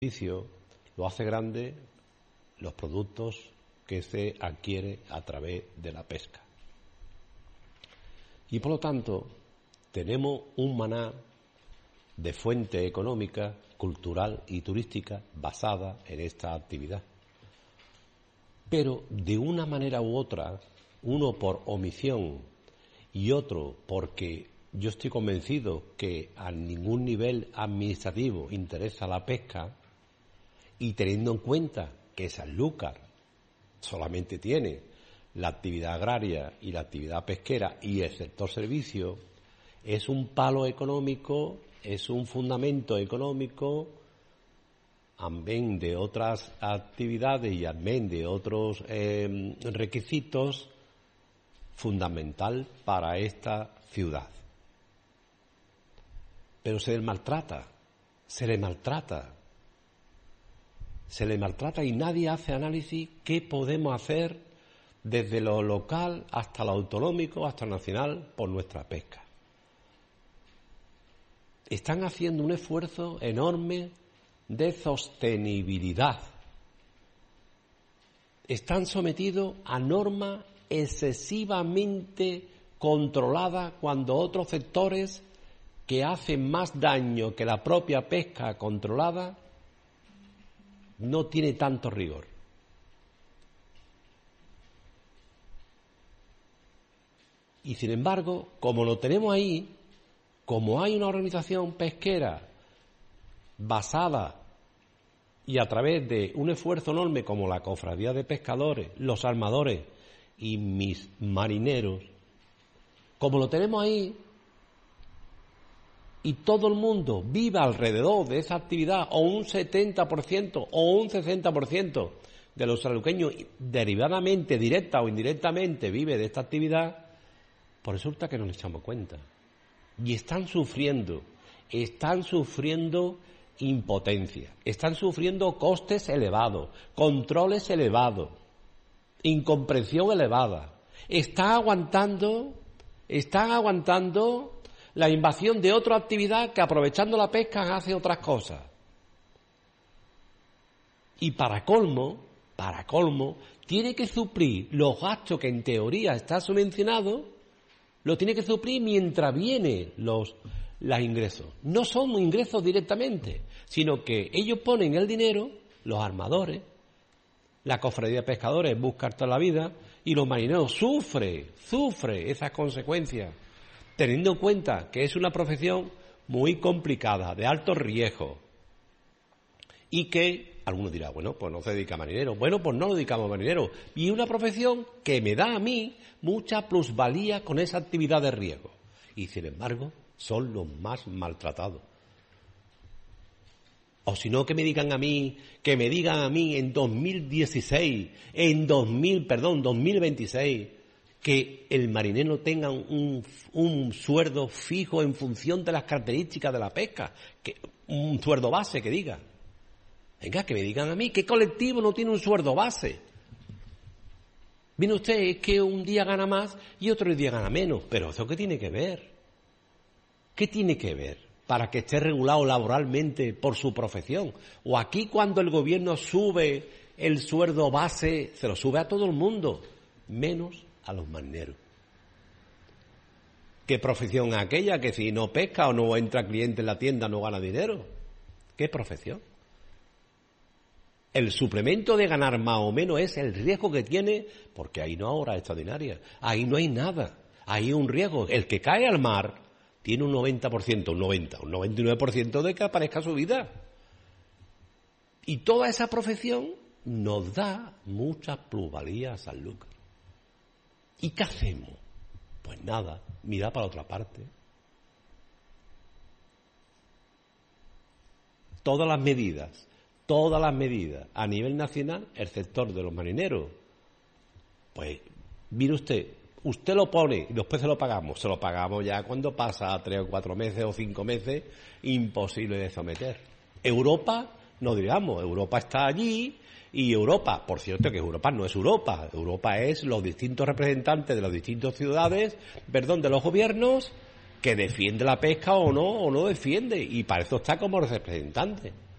servicio lo hace grande los productos que se adquiere a través de la pesca. Y por lo tanto, tenemos un maná de fuente económica, cultural y turística basada en esta actividad. Pero de una manera u otra, uno por omisión y otro porque yo estoy convencido que a ningún nivel administrativo interesa la pesca, y teniendo en cuenta que Sanlúcar solamente tiene la actividad agraria y la actividad pesquera y el sector servicio, es un palo económico, es un fundamento económico, amén de otras actividades y amén de otros requisitos, fundamental para esta ciudad. Pero se le maltrata y nadie hace análisis qué podemos hacer desde lo local hasta lo autonómico, hasta lo nacional, por nuestra pesca. Están haciendo un esfuerzo enorme de sostenibilidad. Están sometidos a normas excesivamente controladas cuando otros sectores que hacen más daño que la propia pesca controlada no tiene tanto rigor. Y sin embargo, como lo tenemos ahí, como hay una organización pesquera basada y a través de un esfuerzo enorme como la Cofradía de Pescadores, los armadores y mis marineros, como lo tenemos ahí, y todo el mundo vive alrededor de esa actividad, o un 70% o un 60% de los sanluqueños derivadamente, directa o indirectamente, vive de esta actividad, pues resulta que no nos echamos cuenta. Y están sufriendo impotencia, están sufriendo costes elevados, controles elevados, incomprensión elevada. Están aguantando la invasión de otra actividad que, aprovechando la pesca, hace otras cosas. Y para colmo, tiene que suplir los gastos que en teoría está subvencionado, lo tiene que suplir mientras vienen los ingresos. No son ingresos directamente, sino que ellos ponen el dinero, los armadores, la Cofradía de Pescadores busca toda la vida, y los marineros sufre esas consecuencias, teniendo en cuenta que es una profesión muy complicada, de alto riesgo, y que algunos dirán, bueno, pues no se dedica a marineros. Bueno, pues no lo dedicamos a marineros. Y una profesión que me da a mí mucha plusvalía con esa actividad de riesgo. Y sin embargo, son los más maltratados. O si no, que me digan a mí en 2026, que el marinero tenga un sueldo fijo en función de las características de la pesca, que un sueldo base, que diga. Venga, que me digan a mí, ¿qué colectivo no tiene un sueldo base? Viene usted, es que un día gana más y otro día gana menos, pero ¿eso qué tiene que ver? ¿Qué tiene que ver para que esté regulado laboralmente por su profesión? O aquí, cuando el gobierno sube el sueldo base, se lo sube a todo el mundo, menos a los marineros. ¿Qué profesión es aquella que si no pesca o no entra cliente en la tienda no gana dinero? ¿Qué profesión? El suplemento de ganar más o menos es el riesgo que tiene, porque ahí no hay horas extraordinarias, ahí no hay nada, ahí hay un riesgo. El que cae al mar tiene un 90%, un 99% de que aparezca su vida. Y toda esa profesión nos da mucha plusvalía a Sanlúcar. ¿Y qué hacemos? Pues nada, mirar para otra parte. Todas las medidas a nivel nacional, el sector de los marineros, pues mire usted lo pone y después se lo pagamos ya cuando pasa a 3 o 4 meses o 5 meses, imposible de someter. Europa, no digamos, Europa está allí. Y Europa, por cierto que Europa no es Europa es los distintos representantes de las distintas ciudades, de los gobiernos, que defiende la pesca o no defiende, y para eso está como representante.